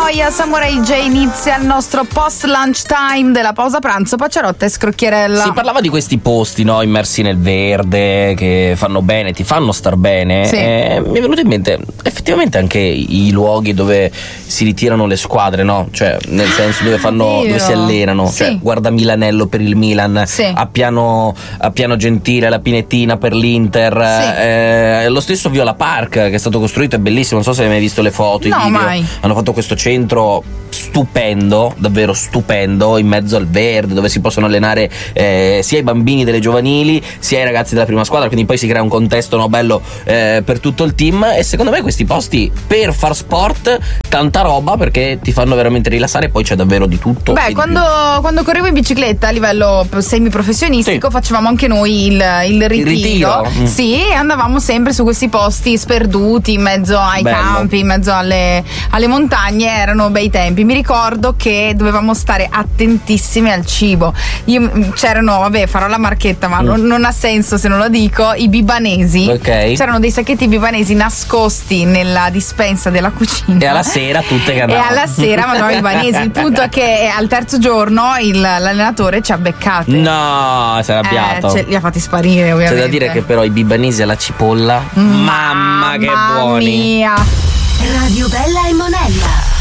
Noia, Samurai J, inizia il nostro post lunch time della pausa pranzo, Pacciarotta e Scrocchierella. Si parlava di questi posti, no, immersi nel verde, che fanno bene, ti fanno star bene. Sì. Mi è venuto in mente effettivamente anche i luoghi dove si ritirano le squadre, no? Cioè, nel senso dove dove si allenano. Sì. Cioè, guarda Milanello per il Milan, Sì. a Piano Gentile, la Pinettina per l'Inter. Sì. Lo stesso Viola Park che è stato costruito, è bellissimo, non so se hai mai visto le foto, No, i video. mai. Hanno fatto questo centro stupendo, davvero stupendo, in mezzo al verde, dove si possono allenare sia i bambini delle giovanili sia i ragazzi della prima squadra, quindi poi si crea un contesto, no, bello per tutto il team. E secondo me questi posti per far sport, tanta roba, perché ti fanno veramente rilassare, e poi c'è davvero di tutto. Beh, quando correvo in bicicletta a livello semiprofessionistico, sì, facevamo anche noi il ritiro. Sì, e andavamo sempre su questi posti sperduti in mezzo ai Bello. campi, in mezzo alle montagne. Erano bei tempi. Mi ricordo che dovevamo stare attentissimi al cibo. C'erano, vabbè, farò la marchetta, ma non ha senso se non lo dico, i bibanesi. Ok. C'erano dei sacchetti bibanesi nascosti nella dispensa della cucina. E alla sera tutte che E andavano. alla sera mangiavamo i bibanesi. Il punto è che al terzo giorno l'allenatore ci ha beccate. No, si è arrabbiato. Li ha fatti sparire, ovviamente. C'è da dire che però i bibanesi alla cipolla, mamma che buoni. Mia. Radio Bella e Monella.